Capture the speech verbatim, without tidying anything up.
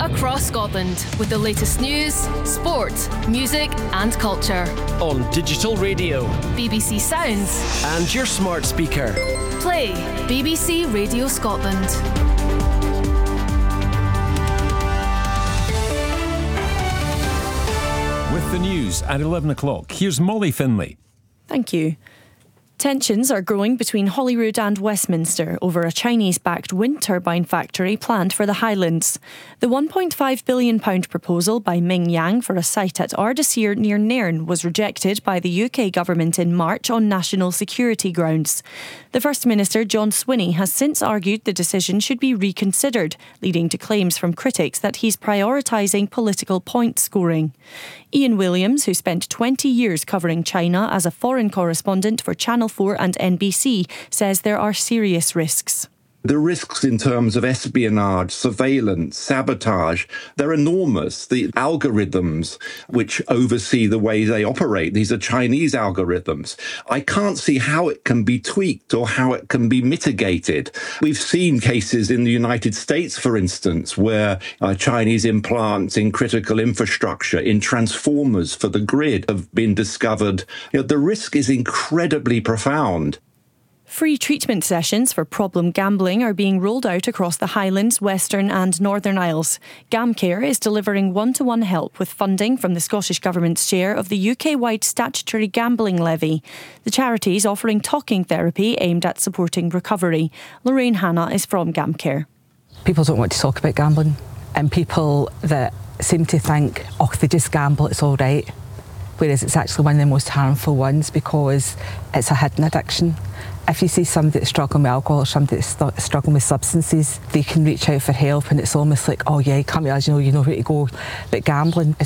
across Scotland with the latest news, sport, music and culture. On digital radio, B B C Sounds and your smart speaker. Play B B C Radio Scotland. With the news at eleven o'clock, here's Molly Finlay. Thank you. Tensions are growing between Holyrood and Westminster over a Chinese-backed wind turbine factory planned for the Highlands. The one point five billion pounds proposal by Ming Yang for a site at Ardersier near Nairn was rejected by the U K government in March on national security grounds. The First Minister, John Swinney, has since argued the decision should be reconsidered, leading to claims from critics that he's prioritising political point scoring. Ian Williams, who spent twenty years covering China as a foreign correspondent for Channel four and N B C, says there are serious risks. The risks in terms of espionage, surveillance, sabotage, they're enormous. The algorithms which oversee the way they operate, these are Chinese algorithms. I can't see how it can be tweaked or how it can be mitigated. We've seen cases in the United States, for instance, where uh, Chinese implants in critical infrastructure, in transformers for the grid, have been discovered. You know, the risk is incredibly profound. Free treatment sessions for problem gambling are being rolled out across the Highlands, Western and Northern Isles. GamCare is delivering one-to-one help with funding from the Scottish Government's share of the U K-wide statutory gambling levy. The charity is offering talking therapy aimed at supporting recovery. Lorraine Hanna is from GamCare. People don't want to talk about gambling, and people that seem to think, oh, if they just gamble, it's all right. Whereas it's actually one of the most harmful ones because it's a hidden addiction. If you see somebody that's struggling with alcohol or somebody that's st- struggling with substances, they can reach out for help, and it's almost like, oh yeah, come here, you know, you know where to go. But gambling is